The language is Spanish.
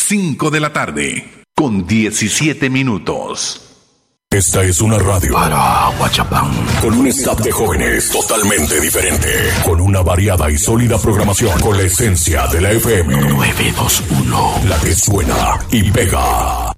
5 de la tarde, con 17 minutos. Esta es una radio para Huachapán, con un staff de jóvenes totalmente diferente, con una variada y sólida programación, con la esencia de la FM 921, la que suena y pega.